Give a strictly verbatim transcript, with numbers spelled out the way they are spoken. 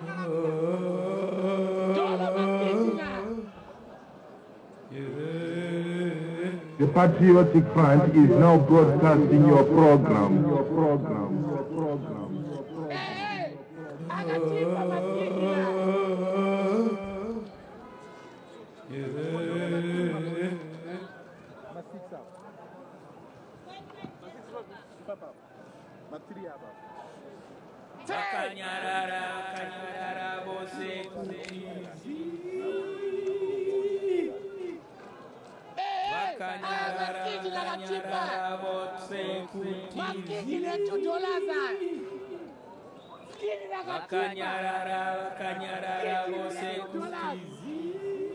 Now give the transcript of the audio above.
The Patriotic Front is now broadcasting your program. Your program. Your program. Your Kanyarara, kanyarara, bose kutizi. Kanyarara, kanyarara, bose kutizi. Kanyarara, kanyarara,